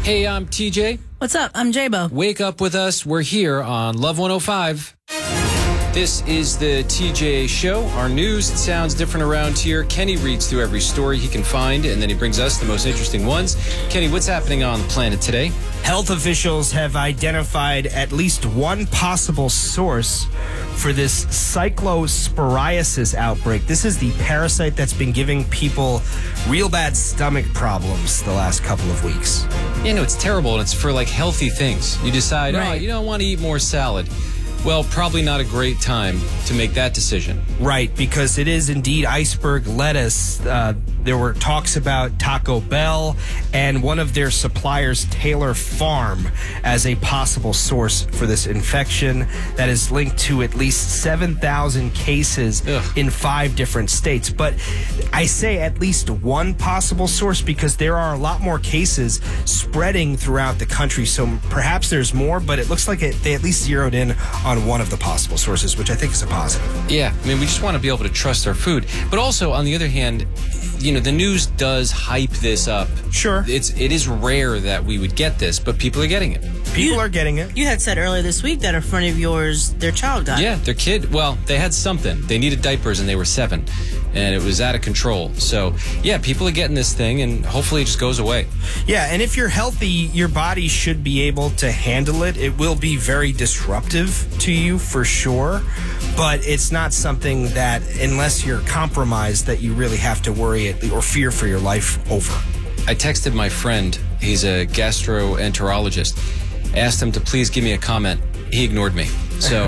Hey, I'm TJ. What's up? I'm J-Bo. Wake up with us. We're here on Love 105. This is the TJ Show. Our news sounds different around here. Kenny reads through every story he can find, and then he brings us the most interesting ones. Kenny, what's happening on the planet today? Health officials have identified at least one possible source for this cyclosporiasis outbreak. This is the parasite that's been giving people real bad stomach problems the last couple of weeks. Yeah, no, it's terrible, and it's for, like, healthy things. You decide, Right. you don't want to eat more salad. Well, probably not a great time to make that decision. Right, because it is indeed iceberg lettuce. There were talks about Taco Bell and one of their suppliers, Taylor Farm, as a possible source for this infection that is linked to at least 7,000 cases in 5 different states. But I say at least one possible source because there are a lot more cases spreading throughout the country. So perhaps there's more, but it looks like they at least zeroed in on one of the possible sources, which I think is a positive. Yeah, I mean, we just want to be able to trust our food. But also, on the other hand, you know, the news does hype this up. Sure. It is rare that we would get this, but people are getting it. People are getting it. You had said earlier this week that a friend of yours, their child died. Yeah, their kid, well, they had something. They needed diapers and they were 7. And it was out of control. So, yeah, people are getting this thing and hopefully it just goes away. Yeah, and if you're healthy, your body should be able to handle it. It will be very disruptive to you for sure, but it's not something that, unless you're compromised, that you really have to worry or fear for your life over. I texted my friend, he's a gastroenterologist, asked him to please give me a comment. He ignored me. So,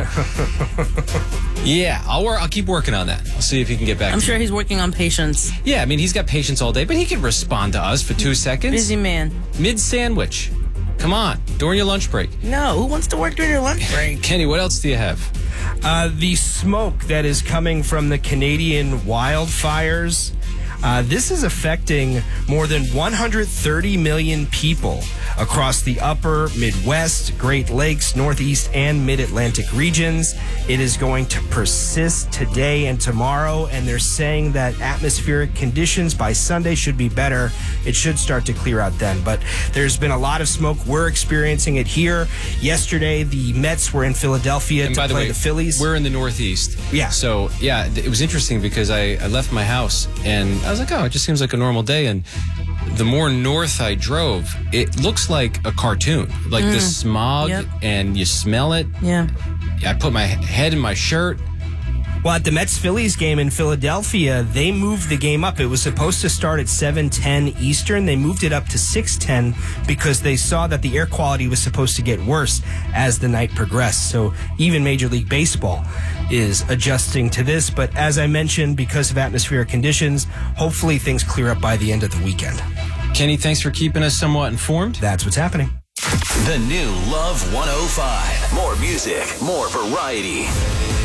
yeah, I'll keep working on that. I'll see if he can get back I'm to sure me. he's working on patience. Yeah, I mean, he's got patience all day, but he can respond to us for 2 seconds. Busy man. Mid-sandwich. Come on, during your lunch break. No, who wants to work during your lunch break? Kenny, what else do you have? The smoke that is coming from the Canadian wildfires, this is affecting more than 130 million people across the upper Midwest, Great Lakes, Northeast, and Mid-Atlantic regions. It is going to persist today and tomorrow, and they're saying that atmospheric conditions by Sunday should be better. It should start to clear out then, but there's been a lot of smoke. We're experiencing it here. Yesterday, the Mets were in Philadelphia to play the Phillies. We're in the Northeast. Yeah. So, yeah, it was interesting because I left my house and I was like, oh, it just seems like a normal day. And the more north I drove, it looks like a cartoon. Like the smog, and you smell it. Yeah. I put my head in my shirt. Well, at the Mets-Phillies game in Philadelphia, they moved the game up. It was supposed to start at 7:10 Eastern. They moved it up to 6:10 because they saw that the air quality was supposed to get worse as the night progressed. So even Major League Baseball is adjusting to this. But as I mentioned, because of atmospheric conditions, hopefully things clear up by the end of the weekend. Kenny, thanks for keeping us somewhat informed. That's what's happening. The new Love 105. More music, more variety.